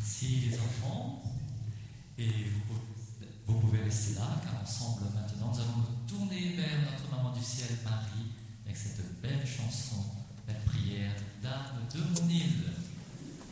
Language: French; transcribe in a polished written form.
Merci les enfants. Et vous pouvez rester là, car ensemble maintenant nous allons nous